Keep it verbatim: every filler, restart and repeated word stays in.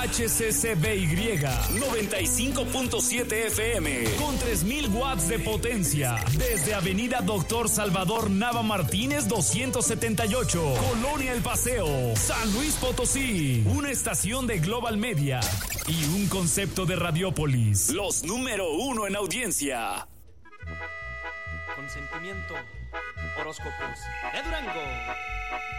H C C B Y noventa y cinco punto siete F M con tres mil watts de potencia desde Avenida Doctor Salvador Nava Martínez doscientos setenta y ocho, Colonia El Paseo, San Luis Potosí. Una estación de Global Media y un concepto de Radiópolis. Los número uno en audiencia. Consentimiento. Horóscopos de Durango.